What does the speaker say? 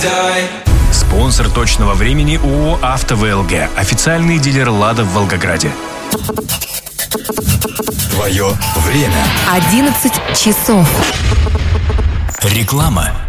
Спонсор точного времени ООО «Авто ВЛГ». Официальный дилер «Лада» в Волгограде. Твое время. 11 часов. Реклама.